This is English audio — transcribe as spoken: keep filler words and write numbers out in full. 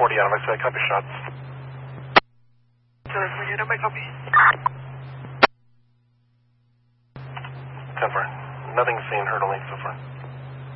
forty out of my side, copy shots. Zero forty-eight, I copy. ten four. Nothing seen, heard only so far.